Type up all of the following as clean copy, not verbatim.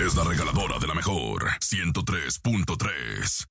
es la regaladora de la mejor 103.3.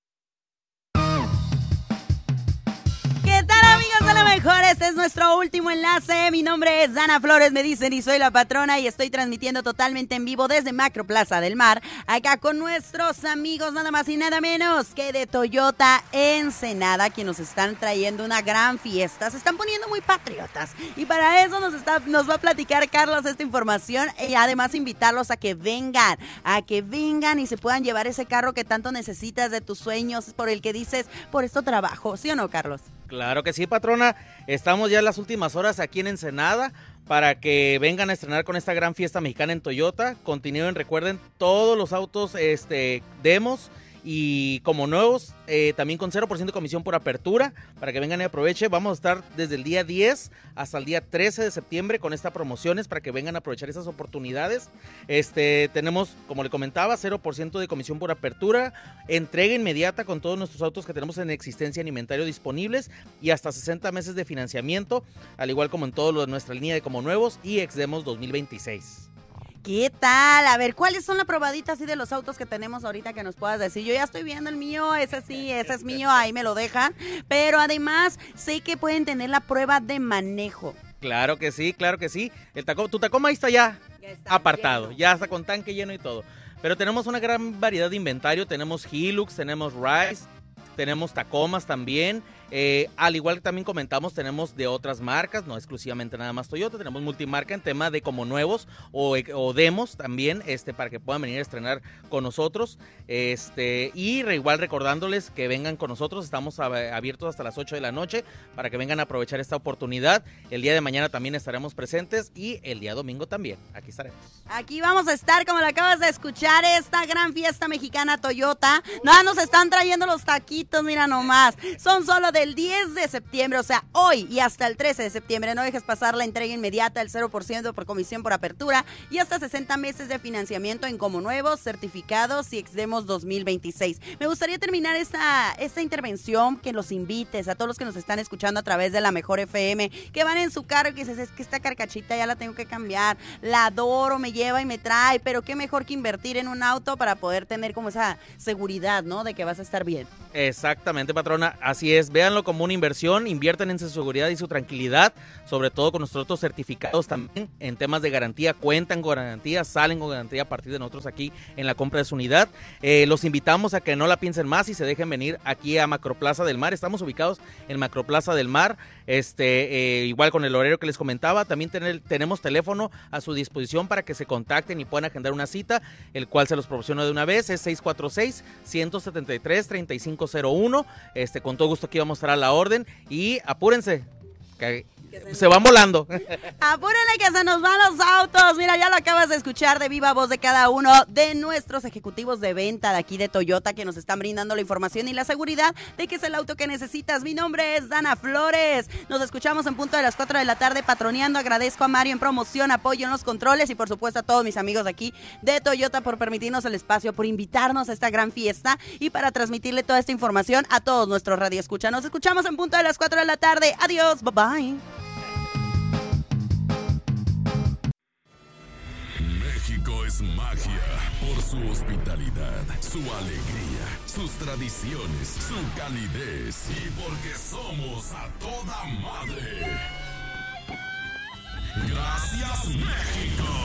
¿Qué tal, amigos de la mejor? Este es nuestro último enlace. Mi nombre es Dana Flores, me dicen, y soy la patrona, y estoy transmitiendo totalmente en vivo desde Macroplaza del Mar, acá con nuestros amigos nada más y nada menos que de Toyota Ensenada, quienes nos están trayendo una gran fiesta. Se están poniendo muy patriotas y para eso nos va a platicar Carlos esta información y además invitarlos a que vengan y se puedan llevar ese carro que tanto necesitas, de tus sueños, por el que dices, por esto trabajo, ¿sí o no, Carlos? Claro que sí, patrona. Estamos ya en las últimas horas aquí en Ensenada para que vengan a estrenar con esta gran fiesta mexicana en Toyota. Continúen, recuerden, todos los autos demos y como nuevos, también con 0% de comisión por apertura, para que vengan y aprovechen. Vamos a estar desde el día 10 hasta el día 13 de septiembre con estas promociones para que vengan a aprovechar esas oportunidades. Tenemos, como le comentaba, 0% de comisión por apertura, entrega inmediata con todos nuestros autos que tenemos en existencia en inventario disponibles y hasta 60 meses de financiamiento, al igual como en todo lo de nuestra línea de como nuevos y ex-demos 2026. ¿Qué tal? A ver, ¿cuáles son la probadita así de los autos que tenemos ahorita que nos puedas decir? Yo ya estoy viendo el mío, ese sí, ese es mío, ahí me lo dejan. Pero además sé que pueden tener la prueba de manejo. Claro que sí, claro que sí. Tu Tacoma ahí está ya está apartado, lleno. ya está con tanque lleno y todo. Pero tenemos una gran variedad de inventario, tenemos Hilux, tenemos Rise, tenemos Tacomas también. Al igual que también comentamos, tenemos de otras marcas, no exclusivamente nada más Toyota, tenemos multimarca en tema de como nuevos o demos también, para que puedan venir a estrenar con nosotros. Y igual recordándoles que vengan con nosotros, estamos abiertos hasta las 8 de la noche para que vengan a aprovechar esta oportunidad. El día de mañana también estaremos presentes y el día domingo también, aquí estaremos. Aquí vamos a estar, como lo acabas de escuchar, esta gran fiesta mexicana Toyota. No, nos están trayendo los taquitos, mira nomás. Son solo del 10 de septiembre, o sea, hoy y hasta el 13 de septiembre. No dejes pasar la entrega inmediata, el 0% por comisión por apertura y hasta 60 meses de financiamiento en como nuevos, certificados y ex-demos 2026. Me gustaría terminar esta intervención que los invites a todos los que nos están escuchando a través de la Mejor FM, que van en su carro y que dices, es que esta carcachita ya la tengo que cambiar, la adoro, me lleva y me trae, pero qué mejor que invertir en un auto para poder tener como esa seguridad, ¿no? De que vas a estar bien. Exactamente, patrona, así es, véanlo como una inversión, inviertan en su seguridad y su tranquilidad, sobre todo con nuestros otros certificados también en temas de garantía, cuentan con garantía, salen con garantía a partir de nosotros aquí en la compra de su unidad. Los invitamos a que no la piensen más y se dejen venir aquí a Macroplaza del Mar. Estamos ubicados en Macroplaza del Mar, igual con el horario que les comentaba. También tenemos teléfono a su disposición para que se contacten y puedan agendar una cita, el cual se los proporciono de una vez, es 646-173-3501. Con todo gusto aquí vamos a estar a la orden y apúrense, que se van volando. Apúrenle que se nos van los autos. Mira, ya lo acabas de escuchar de viva voz de cada uno de nuestros ejecutivos de venta de aquí de Toyota, que nos están brindando la información y la seguridad de que es el auto que necesitas. Mi nombre es Dana Flores. Nos escuchamos en punto de las 4 de la tarde patroneando. Agradezco a Mario en promoción, apoyo en los controles y por supuesto a todos mis amigos de aquí de Toyota por permitirnos el espacio, por invitarnos a esta gran fiesta y para transmitirle toda esta información a todos nuestros radioescuchas. Nos escuchamos en punto de las 4 de la tarde. Adiós, bye bye. México es magia por su hospitalidad, su alegría, sus tradiciones, su calidez y porque somos a toda madre. Gracias, México.